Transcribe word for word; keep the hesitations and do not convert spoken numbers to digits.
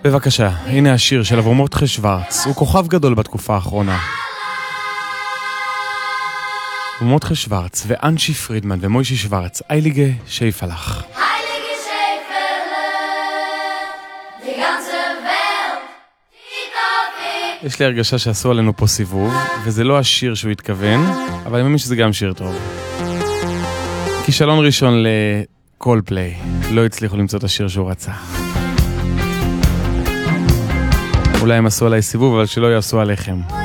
בבקשה, הנה השיר של אברהם מרדכי שוורץ, הוא כוכב גדול בתקופה האחרונה. אברהם מרדכי שוורץ ואנשי פרידמן ומוישי שוורץ, אייליגה שייפלח. יש לי הרגשה שעשו עלינו פה סיבוב, וזה לא השיר שהוא התכוון, אבל אני מאמין שזה גם שיר טוב. כישלון ראשון לקולפליי, לא הצליחו למצוא את השיר שהוא רצה. אולי הם עשו עליי סיבוב, אבל שלא יעשו עליכם.